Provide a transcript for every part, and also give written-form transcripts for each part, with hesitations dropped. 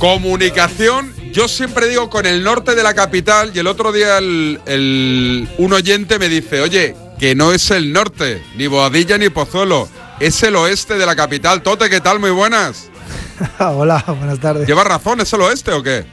Comunicación, yo siempre digo con el norte de la capital, y el otro día un oyente me dice, oye, que no es el norte, ni Boadilla ni Pozuelo, es el oeste de la capital. Tote, ¿qué tal? Muy buenas. Hola, buenas tardes. ¿Lleva razón? ¿Es el oeste o qué?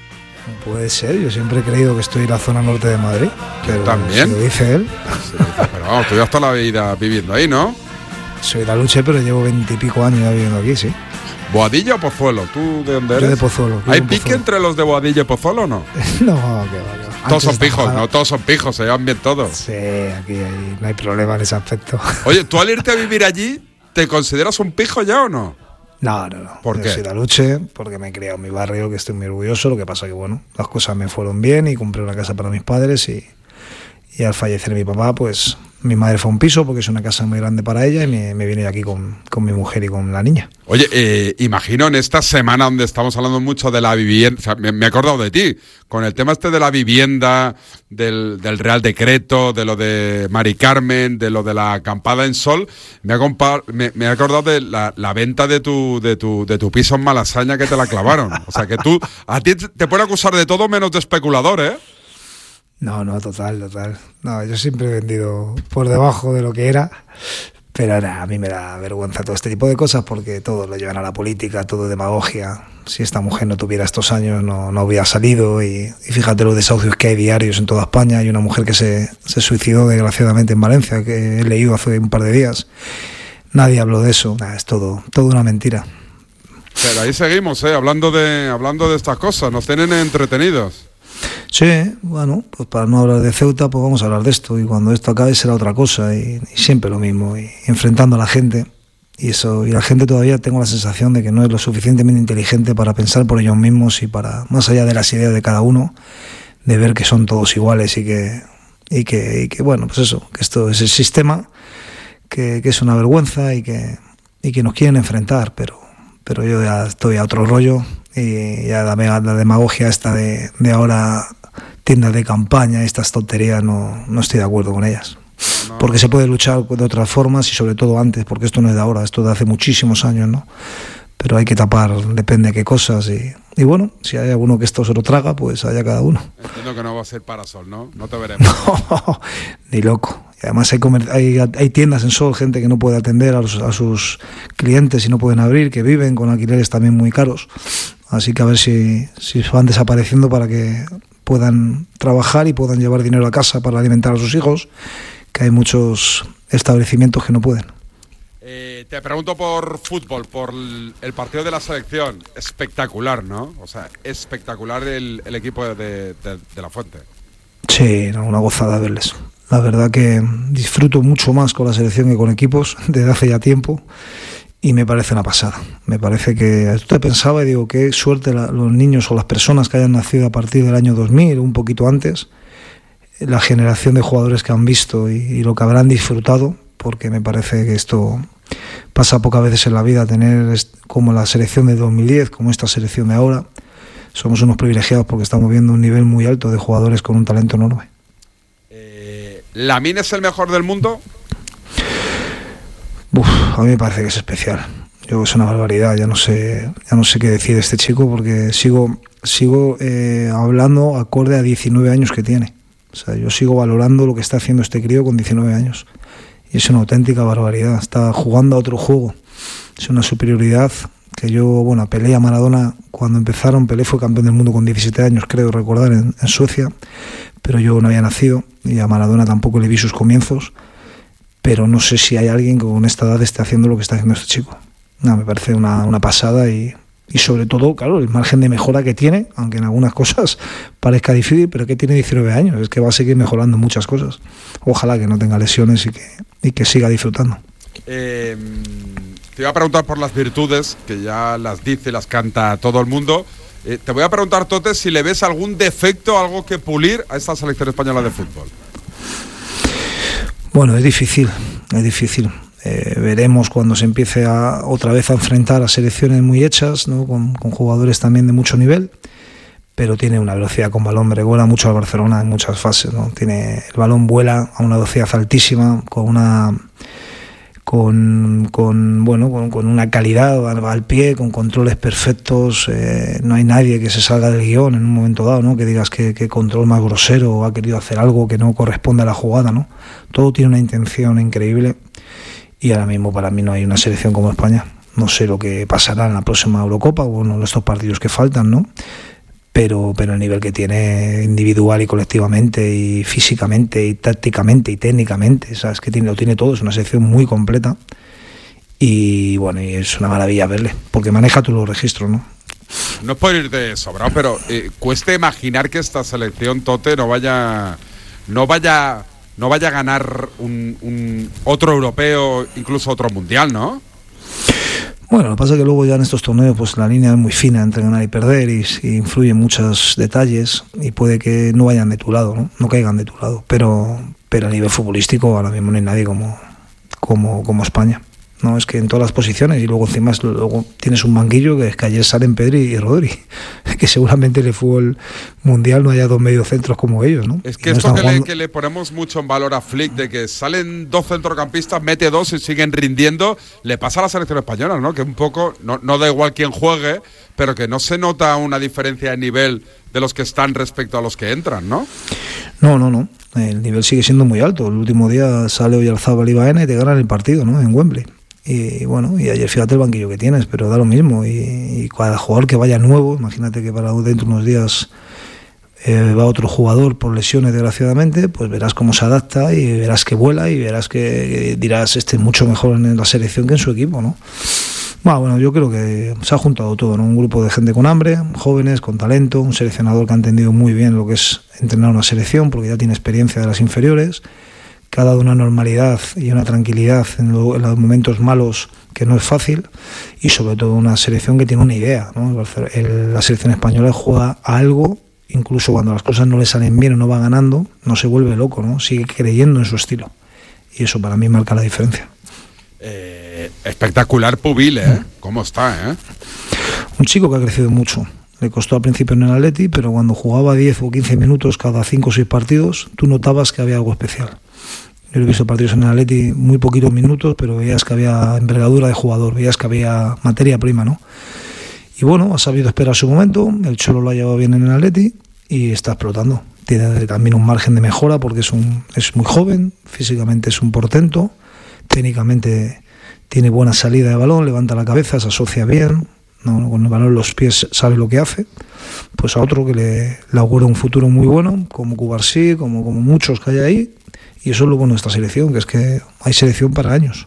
Puede ser, yo siempre he creído que estoy en la zona norte de Madrid. Pero ¿también? Si lo dice él. Sí, pero vamos, tú llevas toda la vida viviendo ahí, ¿no? Soy de Aluche, pero llevo 20 y pico años ya viviendo aquí, sí. ¿Boadilla o Pozuelo? ¿Tú de dónde eres? Yo de Pozuelo. ¿Hay pique entre los de Boadilla y Pozuelo o no? No, que va. Todos son pijos, ¿no? Todos son pijos, se llevan bien todos. Sí, aquí no hay problema en ese aspecto. Oye, ¿tú al irte a vivir allí, te consideras un pijo ya o no? No. ¿Por yo qué? soy de Aluche, porque me he criado en mi barrio, que estoy muy orgulloso. Lo que pasa que, bueno, las cosas me fueron bien y compré una casa para mis padres y al fallecer mi papá, pues mi madre fue a un piso porque es una casa muy grande para ella y me vine aquí con mi mujer y con la niña. Oye, imagino en esta semana donde estamos hablando mucho de la vivienda, o sea, me he acordado de ti, con el tema este de la vivienda, del Real Decreto, de lo de Mari Carmen, de lo de la acampada en Sol, me he acordado de la venta de tu piso en Malasaña que te la clavaron. O sea, que a ti te pueden acusar de todo menos de especulador, ¿eh? No, total. No, yo siempre he vendido por debajo de lo que era, pero ahora a mí me da vergüenza todo este tipo de cosas porque todo lo llevan a la política, todo es demagogia. Si esta mujer no tuviera estos años no hubiera salido y fíjate los desahucios que hay diarios en toda España. Hay una mujer que se suicidó desgraciadamente en Valencia, que he leído hace un par de días. Nadie habló de eso, es todo una mentira. Pero ahí seguimos, hablando de estas cosas, nos tienen entretenidos. Sí, bueno, pues para no hablar de Ceuta, pues vamos a hablar de esto y cuando esto acabe será otra cosa y siempre lo mismo y enfrentando a la gente y la gente todavía tengo la sensación de que no es lo suficientemente inteligente para pensar por ellos mismos y para, más allá de las ideas de cada uno, de ver que son todos iguales y que bueno, pues eso, que esto es el sistema, que es una vergüenza y que nos quieren enfrentar, pero yo ya estoy a otro rollo y ya la demagogia esta de ahora tiendas de campaña, estas tonterías, no estoy de acuerdo con ellas. No. Porque se puede luchar de otras formas y sobre todo antes, porque esto no es de ahora, esto de hace muchísimos años, ¿no? Pero hay que tapar, depende de qué cosas y bueno, si hay alguno que esto se lo traga, pues haya cada uno. Entiendo que no va a ser Parasol, ¿no? No te veremos. No, ni loco. Y además hay tiendas en Sol, gente que no puede atender a sus clientes y no pueden abrir, que viven con alquileres también muy caros. Así que a ver si van desapareciendo para que puedan trabajar y puedan llevar dinero a casa para alimentar a sus hijos, que hay muchos establecimientos que no pueden. Te pregunto por fútbol, por el partido de la selección. Espectacular, ¿no? O sea, espectacular el equipo de La Fuente. Sí, una gozada verles. La verdad que disfruto mucho más con la selección que con equipos desde hace ya tiempo y me parece una pasada. Me parece que yo te pensaba y digo, qué suerte los niños o las personas que hayan nacido a partir del año 2000, un poquito antes, la generación de jugadores que han visto y lo que habrán disfrutado, porque me parece que esto pasa pocas veces en la vida, tener como la selección de 2010, como esta selección de ahora. Somos unos privilegiados porque estamos viendo un nivel muy alto de jugadores con un talento enorme. ¿Lamine es el mejor del mundo? A mí me parece que es especial. Es una barbaridad, ya no sé qué decir de este chico porque sigo hablando acorde a 19 años que tiene. O sea, yo sigo valorando lo que está haciendo este crío con 19 años. Y es una auténtica barbaridad. Está jugando a otro juego. Es una superioridad que yo, Pelé a Maradona, cuando empezaron, Pelé fue campeón del mundo con 17 años, creo recordar, en Suecia, pero yo no había nacido y a Maradona tampoco le vi sus comienzos, pero no sé si hay alguien que con esta edad esté haciendo lo que está haciendo este chico. Me parece una pasada y sobre todo, claro, el margen de mejora que tiene, aunque en algunas cosas parezca difícil, pero que tiene 19 años, es que va a seguir mejorando en muchas cosas. Ojalá que no tenga lesiones y que siga disfrutando. Te iba a preguntar por las virtudes, que ya las dice, las canta todo el mundo. Te voy a preguntar, Tote, si le ves algún defecto, algo que pulir a esta selección española de fútbol. Bueno, es difícil. Veremos cuando se empiece otra vez a enfrentar a selecciones muy hechas, ¿no? Con jugadores también de mucho nivel, pero tiene una velocidad con balón, recuerda mucho al Barcelona en muchas fases, ¿no? El balón vuela a una velocidad altísima, con con una calidad al pie, con controles perfectos. No hay nadie que se salga del guión en un momento dado, ¿no? Que digas que control más grosero o ha querido hacer algo que no corresponde a la jugada, ¿no? Todo tiene una intención increíble y ahora mismo para mí no hay una selección como España. No sé lo que pasará en la próxima Eurocopa o en estos partidos que faltan, ¿no? Pero el nivel que tiene individual y colectivamente y físicamente y tácticamente y técnicamente, ¿sabes? Que lo tiene todo, es una selección muy completa y bueno, y es una maravilla verle, porque maneja todos los registros, ¿no? No es por ir de sobrado, pero cuesta imaginar que esta selección, Tote, no vaya a ganar un otro europeo, incluso otro mundial, ¿no? Bueno, lo que pasa es que luego ya en estos torneos pues la línea es muy fina entre ganar y perder y influyen muchos detalles y puede que no vayan de tu lado, no caigan de tu lado, pero a nivel futbolístico ahora mismo no hay nadie como España. No, es que en todas las posiciones y luego encima luego tienes un banquillo que es que ayer salen Pedri y Rodri, que seguramente en el fútbol mundial no haya dos mediocentros como ellos, ¿no? Es que esto que le ponemos mucho en valor a Flick, de que salen dos centrocampistas, mete dos y siguen rindiendo, le pasa a la selección española, ¿no? Que un poco, no da igual quién juegue, pero que no se nota una diferencia de nivel de los que están respecto a los que entran, ¿no? No. El nivel sigue siendo muy alto. El último día sale Oyarzabal y Baena y te ganan el partido, ¿no? En Wembley. Y bueno, y ayer fíjate el banquillo que tienes, pero da lo mismo. Y cada jugador que vaya nuevo, imagínate que para dentro de unos días va otro jugador por lesiones desgraciadamente, pues verás cómo se adapta y verás que vuela y verás que dirás este es mucho mejor en la selección que en su equipo, ¿no? Bueno, yo creo que se ha juntado todo, ¿no? Un grupo de gente con hambre, jóvenes, con talento, un seleccionador que ha entendido muy bien lo que es entrenar una selección porque ya tiene experiencia de las inferiores, que ha dado una normalidad y una tranquilidad en los momentos malos que no es fácil y sobre todo una selección que tiene una idea, ¿no? La selección española juega a algo, incluso cuando las cosas no le salen bien o no va ganando, no se vuelve loco, ¿no? Sigue creyendo en su estilo y eso para mí marca la diferencia. Espectacular Pubil, ¿eh? ¿Cómo está, eh? Un chico que ha crecido mucho. Le costó al principio en el Atleti, pero cuando jugaba 10 o 15 minutos cada 5 o 6 partidos, tú notabas que había algo especial. Yo he visto partidos en el Atleti muy poquitos minutos, pero veías que había envergadura de jugador, veías que había materia prima, ¿no? Y bueno, ha sabido esperar su momento, el Cholo lo ha llevado bien en el Atleti y está explotando. Tiene también un margen de mejora porque es muy joven, físicamente es un portento, técnicamente tiene buena salida de balón, levanta la cabeza, se asocia bien, ¿no? Con el balón en los pies sabe lo que hace. Pues a otro que le augura un futuro muy bueno, como Cubarsí, como muchos que hay ahí. Y eso es lo bueno de esta selección, que es que hay selección para años.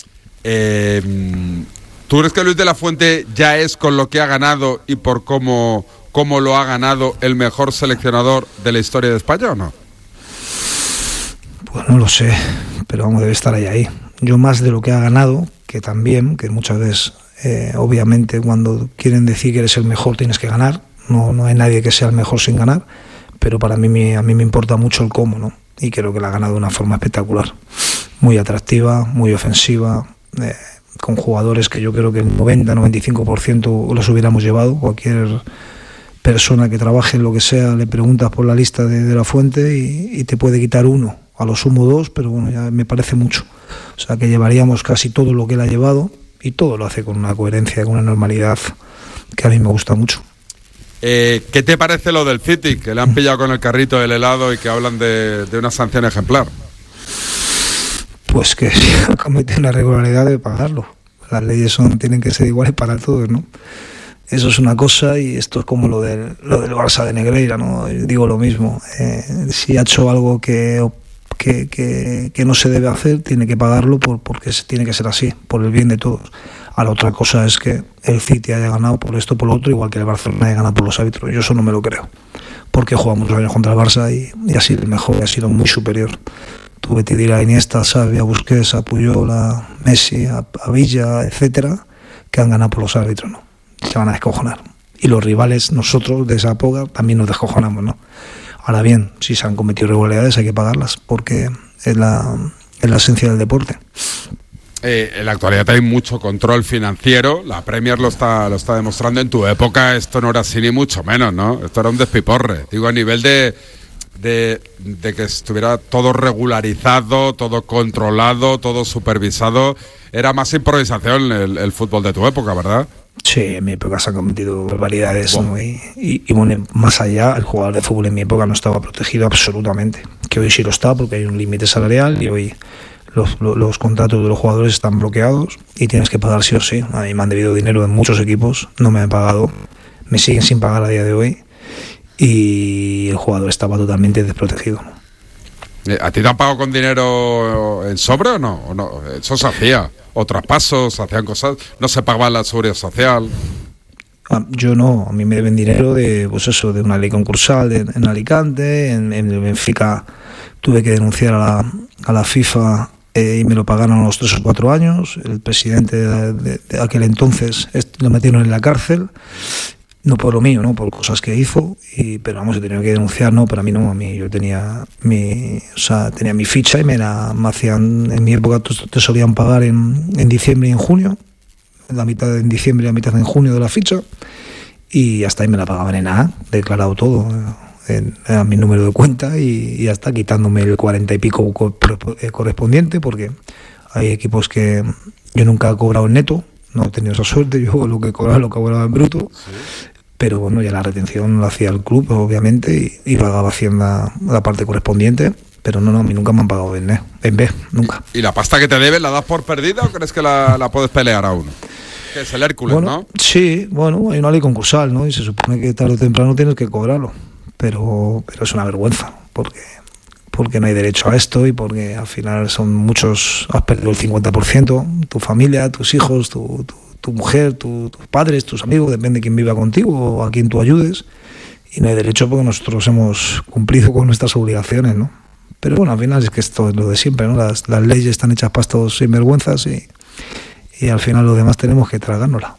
¿Tú crees que Luis de la Fuente ya es, con lo que ha ganado y por cómo lo ha ganado, el mejor seleccionador de la historia de España o no? Pues no lo sé, pero vamos, debe estar ahí. Yo más de lo que ha ganado, que también, que muchas veces, obviamente, cuando quieren decir que eres el mejor tienes que ganar. No hay nadie que sea el mejor sin ganar, pero a mí me importa mucho el cómo, ¿no? Y creo que la ha ganado de una forma espectacular, muy atractiva, muy ofensiva, con jugadores que yo creo que el 90-95% los hubiéramos llevado. Cualquier persona que trabaje en lo que sea le preguntas por la lista de la Fuente y te puede quitar uno, a lo sumo dos, pero bueno, ya me parece mucho. O sea que llevaríamos casi todo lo que él ha llevado y todo lo hace con una coherencia, con una normalidad que a mí me gusta mucho. ¿Qué te parece lo del City? Que le han pillado con el carrito del helado y que hablan de una sanción ejemplar. Pues que si ha cometido una irregularidad de pagarlo. Las leyes tienen que ser iguales para todos, ¿no? Eso es una cosa y esto es como lo del Barça de Negreira, ¿no? Digo lo mismo. Si ha hecho algo que no se debe hacer, tiene que pagarlo porque tiene que ser así, por el bien de todos. A la otra cosa es que el City haya ganado por esto, por lo otro, igual que el Barcelona haya ganado por los árbitros. Yo eso no me lo creo, porque jugamos muchos años contra el Barça y ha sido el mejor, ha sido muy superior. Tuve que ir a Iniesta, Xavi, a Busquets, a Puyol, a Messi, a Villa, etcétera, que han ganado por los árbitros, ¿no? Se van a descojonar. Y los rivales, nosotros de esa época, también nos descojonamos, ¿no? Ahora bien, si se han cometido irregularidades hay que pagarlas, porque es la esencia del deporte. En la actualidad hay mucho control financiero, la Premier lo está demostrando. En tu época esto no era así ni mucho menos, ¿no? Esto era un despiporre, digo, a nivel de de que estuviera todo regularizado, todo controlado, todo supervisado. Era más improvisación el fútbol de tu época, ¿verdad? Sí, en mi época se han cometido barbaridades, ¿no? Y bueno, más allá, el jugador de fútbol en mi época no estaba protegido absolutamente, que hoy sí lo está porque hay un límite salarial y hoy los contratos de los jugadores están bloqueados y tienes que pagar sí o sí. A mí me han debido dinero en muchos equipos, no me han pagado, me siguen sin pagar a día de hoy y el jugador estaba totalmente desprotegido, ¿no? ¿A ti te han pagado con dinero en sobre o no? ¿O no? Eso se hacía. O traspasos, hacían cosas. No se pagaba la seguridad social. Yo no, a mí me deben dinero de, pues eso, de una ley concursal en Alicante, en el Benfica tuve que denunciar a la FIFA y me lo pagaron a los 3 o 4 años. El presidente de aquel entonces lo metieron en la cárcel. No por lo mío, no por cosas que hizo, pero vamos, he tenido que denunciar, no, pero a mí no, yo tenía tenía mi ficha y me hacían, en mi época te solían pagar en diciembre y en junio, la mitad en diciembre y la mitad en junio de la ficha, y hasta ahí me la pagaban en A, declarado todo, era mi número de cuenta y hasta quitándome el 40 y pico correspondiente, porque hay equipos que yo nunca he cobrado en neto. No he tenido esa suerte, yo lo que cobraba en bruto, sí. Pero bueno, ya la retención la hacía el club, obviamente, y pagaba Hacienda la parte correspondiente, pero no, a mí nunca me han pagado en B, nunca. ¿Y la pasta que te deben la das por perdida o crees que la puedes pelear aún? Que es el Hércules, bueno, ¿no? Sí, bueno, hay una ley concursal, ¿no? Y se supone que tarde o temprano tienes que cobrarlo, pero es una vergüenza, porque no hay derecho a esto y porque al final son muchos, has perdido el 50%, tu familia, tus hijos, tu mujer, tus padres, tus amigos, depende de quién viva contigo o a quien tú ayudes, y no hay derecho porque nosotros hemos cumplido con nuestras obligaciones, ¿no? Pero bueno, al final es que esto es lo de siempre, ¿no? Las leyes están hechas para estos sinvergüenzas y al final los demás tenemos que tragárnosla.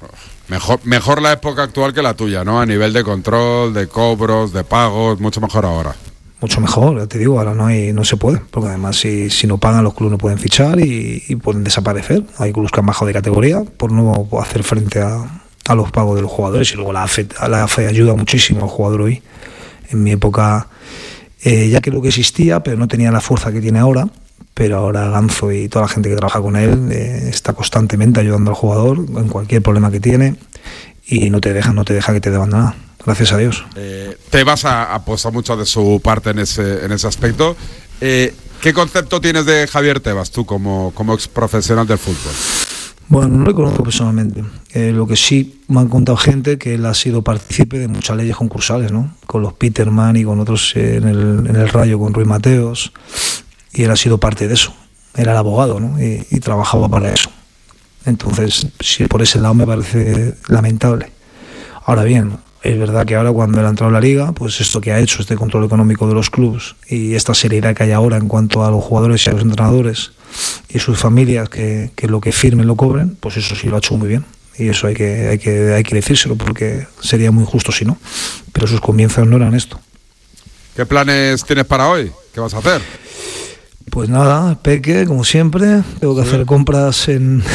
Mejor la época actual que la tuya, ¿no? A nivel de control, de cobros, de pagos, mucho mejor ahora. Mucho mejor, ya te digo, ahora no se puede, porque además si no pagan los clubes no pueden fichar y pueden desaparecer. Hay clubes que han bajado de categoría por no hacer frente a los pagos de los jugadores, y luego la AFE ayuda muchísimo al jugador hoy. En mi época ya creo que existía, pero no tenía la fuerza que tiene ahora, pero ahora Ganzo y toda la gente que trabaja con él está constantemente ayudando al jugador en cualquier problema que tiene y no te deja que te deban nada. Gracias a Dios. Tebas ha puesto mucho de su parte en ese aspecto. ¿Qué concepto tienes de Javier Tebas, tú como ex profesional del fútbol? Bueno, no lo conozco personalmente. Lo que sí me han contado gente que él ha sido partícipe de muchas leyes concursales, ¿no? Con los Peterman y con otros en el Rayo, con Ruiz Mateos. Y él ha sido parte de eso. Era el abogado, ¿no? Y trabajaba para eso. Entonces, sí, por ese lado me parece lamentable. Ahora bien, es verdad que ahora cuando él ha entrado en la liga, pues esto que ha hecho, este control económico de los clubes y esta seriedad que hay ahora en cuanto a los jugadores y a los entrenadores y sus familias, que lo que firmen lo cobren, pues eso sí lo ha hecho muy bien. Y eso hay que decírselo, porque sería muy injusto si no. Pero sus comienzos no eran esto. ¿Qué planes tienes para hoy? ¿Qué vas a hacer? Pues nada, peque, como siempre. Tengo que hacer compras ¿Dónde?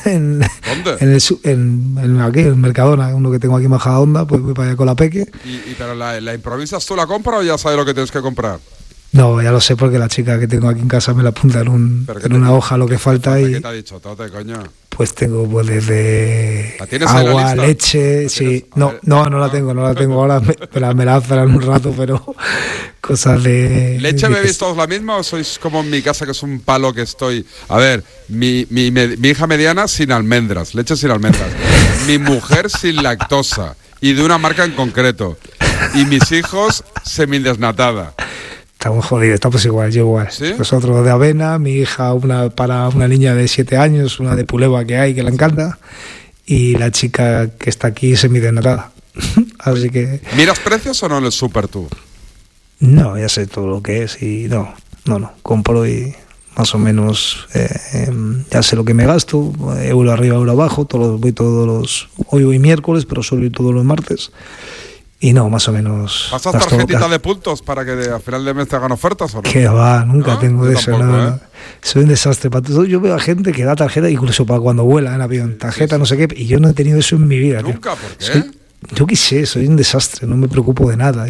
Aquí, en Mercadona, uno que tengo aquí en Majadahonda, pues voy para allá con la peque. ¿Pero la improvisas tú la compra o ya sabes lo que tienes que comprar? No, ya lo sé, porque la chica que tengo aquí en casa me la apunta en una hoja lo que falta. ¿Qué te ha dicho, Tote, coño? Pues tengo pues desde agua, leche, sí. No la tengo ahora, me la hacen un rato, pero cosas de... ¿Leche bebéis todos la misma o sois como en mi casa, que es un palo que estoy? A ver, mi hija mediana sin almendras, leche sin almendras. Mi mujer sin lactosa y de una marca en concreto. Y mis hijos semidesnatada. Estamos jodidos, estamos igual, yo igual. ¿Sí? Nosotros de avena, mi hija para una niña de 7 años, una de puleva que hay, que le encanta, y la chica que está aquí semidesnatada. Así que... ¿Miras precios o no en el súper tú? No, ya sé todo lo que es y no, compro y más o menos ya sé lo que me gasto, euro arriba, euro abajo, hoy voy miércoles, pero suelo ir todos los martes. Y no, más o menos... ¿Pasas tarjetita de puntos para que a final de mes te hagan ofertas o no? Que va, nunca tengo de eso. No. Soy un desastre para todo. Yo veo a gente que da tarjeta, incluso para cuando vuela en avión, tarjeta, sí. No sé qué, y yo no he tenido eso en mi vida. ¿Nunca? ¿Por qué? Yo qué sé, soy un desastre, no me preocupo de nada.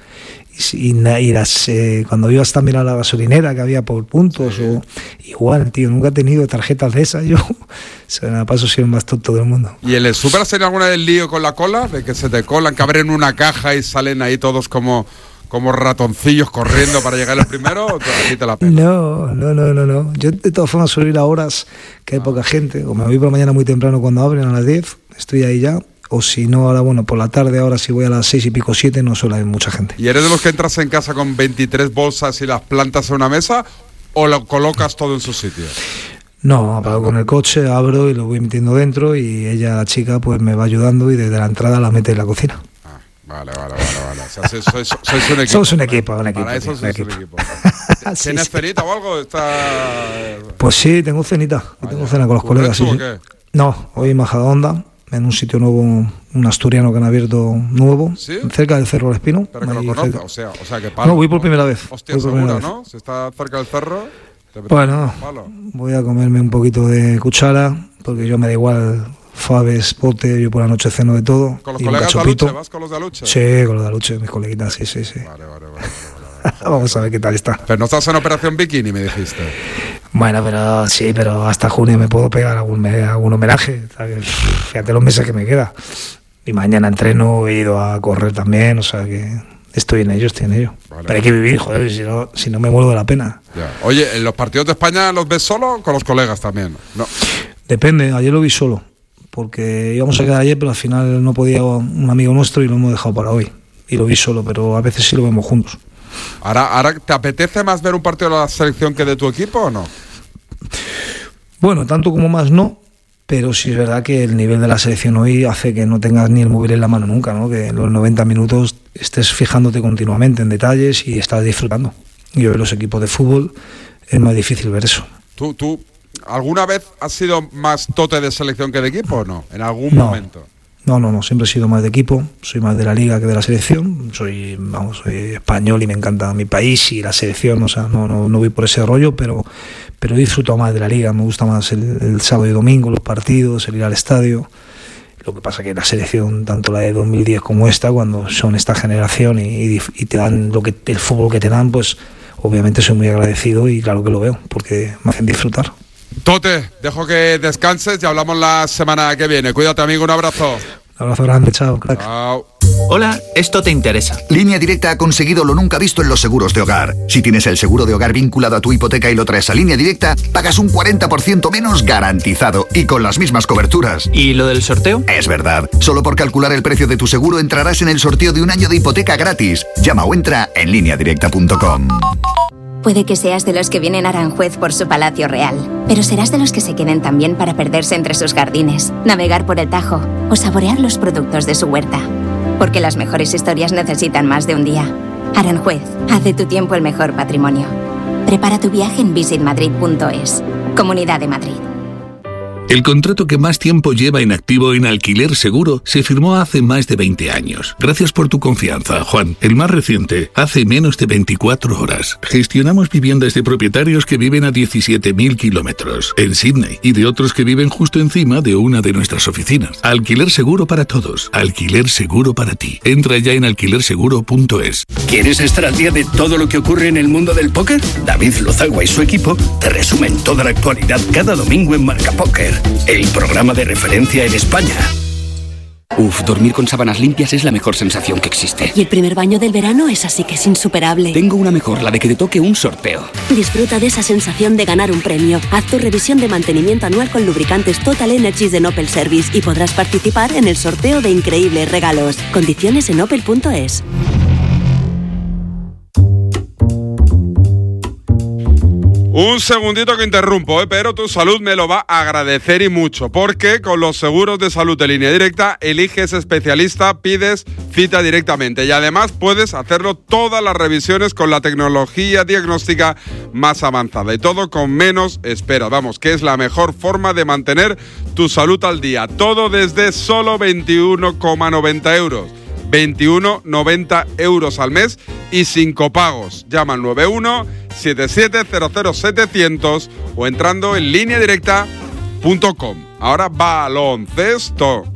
Cuando ibas también a la gasolinera que había por puntos, o igual, tío, nunca he tenido tarjetas de esas. Yo me la paso siendo el más tonto del mundo. ¿Y en el súper has tenido alguna vez el lío con la cola? De que se te colan, que abren una caja y salen ahí todos como ratoncillos corriendo para llegar el primero, ¿o a ti te la pena? No. Yo de todas formas suelo ir a horas que hay poca gente, o me voy por la mañana muy temprano cuando abren a las 10, estoy ahí ya. O si no, ahora por la tarde, ahora si voy a las 6 y pico, 7, no suele haber mucha gente. ¿Y eres de los que entras en casa con 23 bolsas y las plantas en una mesa o lo colocas todo en su sitio? No, apago con el coche, abro y lo voy metiendo dentro y ella, la chica, pues me va ayudando y desde la entrada la mete en la cocina. Vale. O sea, sois un equipo. Somos un equipo. Para eso sois un equipo. ¿Tienes cenita o algo? Pues sí, tengo cenita. Tengo cena con los colegas. ¿Sí? ¿Qué? No, hoy en Majadahonda, en un sitio nuevo, un asturiano que han abierto nuevo, ¿sí? Cerca del Cerro del Espino. Pero que lo conoces, o sea que palo. No, voy por primera vez. Hostia, seguro, ¿no? Si está cerca del cerro. Bueno, voy a comerme un poquito de cuchara, porque yo me da igual faves, pote, yo por la noche ceno de todo. ¿Con los colegas de Aluche? ¿Vas con los de Aluche? Sí, con los de Aluche, mis coleguitas, sí. Vale. Vamos a ver qué tal está. Pero no estás en Operación Bikini, me dijiste. Bueno, pero hasta junio me puedo pegar algún homenaje. Fíjate los meses que me queda. Y mañana entreno, he ido a correr también, o sea que estoy en ello. Vale. Pero hay que vivir, joder, si no me muero de la pena. Ya. Oye, ¿en los partidos de España los ves solo o con los colegas también? No. Depende, ayer lo vi solo, porque íbamos a quedar ayer, pero al final no podía un amigo nuestro y lo hemos dejado para hoy. Y lo vi solo, pero a veces sí lo vemos juntos. ¿Ahora te apetece más ver un partido de la selección que de tu equipo o no? Bueno, tanto como más no, pero sí es verdad que el nivel de la selección hoy hace que no tengas ni el móvil en la mano nunca, ¿no? Que en los 90 minutos estés fijándote continuamente en detalles y estás disfrutando. Y hoy los equipos de fútbol es más difícil ver eso. ¿Tú alguna vez has sido más tote de selección que de equipo o no? ¿En algún momento? No, siempre he sido más de equipo, soy más de la liga que de la selección, soy español y me encanta mi país y la selección, o sea, no voy por ese rollo, pero disfruto más de la liga, me gusta más el sábado y domingo, los partidos, el ir al estadio. Lo que pasa que la selección, tanto la de 2010 como esta, cuando son esta generación y te dan el fútbol que te dan, pues obviamente soy muy agradecido y claro que lo veo, porque me hacen disfrutar. Tote, dejo que descanses y hablamos la semana que viene. Cuídate, amigo, un abrazo. Un abrazo grande, chao, crack. Chao. Hola, esto te interesa. Línea Directa ha conseguido lo nunca visto en los seguros de hogar. Si tienes el seguro de hogar vinculado a tu hipoteca y lo traes a Línea Directa, pagas un 40% menos garantizado y con las mismas coberturas. ¿Y lo del sorteo? Es verdad. Solo por calcular el precio de tu seguro entrarás en el sorteo de un año de hipoteca gratis. Llama o entra en lineadirecta.com. Puede que seas de los que vienen a Aranjuez por su palacio real, pero serás de los que se queden también para perderse entre sus jardines, navegar por el Tajo o saborear los productos de su huerta. Porque las mejores historias necesitan más de un día. Aranjuez, haz de tu tiempo el mejor patrimonio. Prepara tu viaje en visitmadrid.es. Comunidad de Madrid. El contrato que más tiempo lleva en activo en Alquiler Seguro se firmó hace más de 20 años. Gracias por tu confianza, Juan. El más reciente, hace menos de 24 horas. Gestionamos viviendas de propietarios que viven a 17.000 kilómetros en Sydney y de otros que viven justo encima de una de nuestras oficinas. Alquiler Seguro para todos. Alquiler Seguro para ti. Entra ya en alquilerseguro.es. ¿Quieres estar al día de todo lo que ocurre en el mundo del póker? David Lozagua y su equipo te resumen toda la actualidad cada domingo en Marca Póker, el programa de referencia en España. Dormir con sábanas limpias es la mejor sensación que existe. Y el primer baño del verano es así que es insuperable. Tengo una mejor, la de que te toque un sorteo. Disfruta de esa sensación de ganar un premio. Haz tu revisión de mantenimiento anual con lubricantes Total Energies de Opel Service y podrás participar en el sorteo de increíbles regalos. Condiciones en opel.es. Un segundito que interrumpo, pero tu salud me lo va a agradecer y mucho, porque con los seguros de salud de Línea Directa eliges especialista, pides cita directamente y además puedes hacerlo todas las revisiones con la tecnología diagnóstica más avanzada y todo con menos espera. Vamos, que es la mejor forma de mantener tu salud al día. Todo desde solo 21,90 euros. 21,90 euros al mes y sin copagos. Llama al 91-7700-700 o entrando en lineadirecta.com. Ahora baloncesto.